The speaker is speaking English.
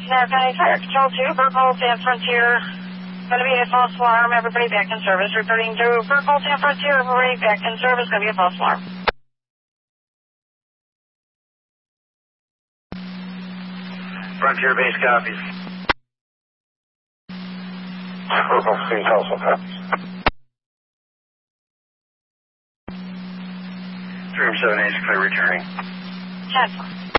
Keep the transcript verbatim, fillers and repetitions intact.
Sonora County Fire Control two, Burkholz and Frontier. Going to be a false alarm. Everybody back in service. Reporting to Burkholz and Frontier. Everybody back in service. Going to be a false alarm. Frontier base copies. Burkholz three also copies. three seven eight is clear returning. ten.